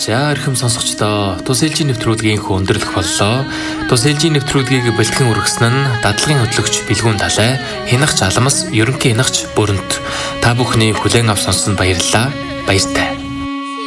За эрхэм сонсогчдоо, тус ээлжийн нэвтрүүлгийн өндөрлөх боллоо. Тус ээлжийн нэвтрүүлгийг бэлтгэн үргэсэн нь дадлагын хөтлөгч Билгүүн Талай, хянагч Аламс, ерөнхий хянагч Бүрэнт. Та бүхний хүлээн авч сонссонд баярлалаа. Баяртай.